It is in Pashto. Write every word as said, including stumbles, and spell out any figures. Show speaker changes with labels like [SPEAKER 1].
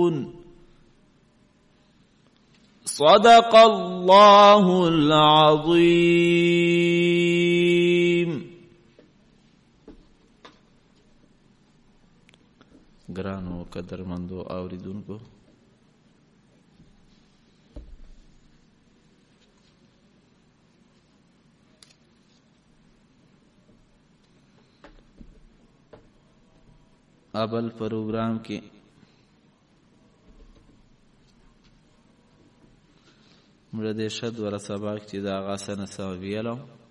[SPEAKER 1] يعملون صدق الله العظيم. ګرانو قدرمندو اوریدونکو، ابل پروګرام کې مړه دې شد ور سبق چې دا غاسنه سویلو